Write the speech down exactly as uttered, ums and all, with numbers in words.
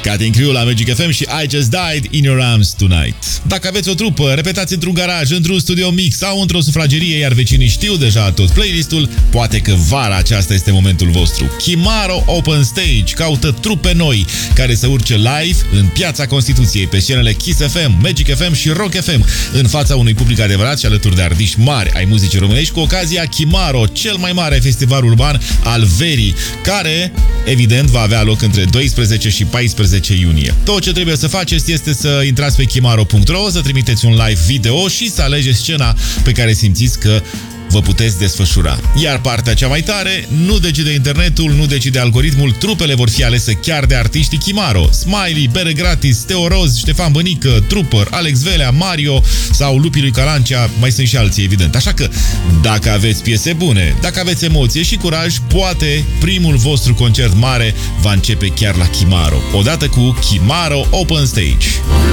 Cutting Crew la Magic F M și I Just Died in Your Arms Tonight. Dacă aveți o trupă, repetați într-un garaj, într-un studio mix sau într-o sufragerie, iar vecinii știu deja tot playlistul, poate că vara aceasta este momentul vostru. Kimaro Open Stage caută trupe noi care să urce live în Piața Constituției, pe scenele Kiss F M, Magic F M și Rock F M, în fața unui public adevărat și alături de artiști mari ai muzicii românești, cu ocazia Kimaro, cel mai mare festival urban al verii, care, evident, va avea loc între doisprezece și paisprezece iunie. Tot ce trebuie să faceți este să intrați pe kimaro punct ro, să trimiteți un live video și să alegeți scena pe care simțiți că vă puteți desfășura. Iar partea cea mai tare, nu decide internetul, nu decide algoritmul, trupele vor fi alese chiar de artiștii Kimaro. Smiley, Bere Gratis, Teo Roz, Ștefan Bănică, Trooper, Alex Velea, Mario sau Lupii lui Calancea, mai sunt și alții, evident. Așa că, dacă aveți piese bune, dacă aveți emoție și curaj, poate primul vostru concert mare va începe chiar la Kimaro, odată cu Kimaro Open Stage.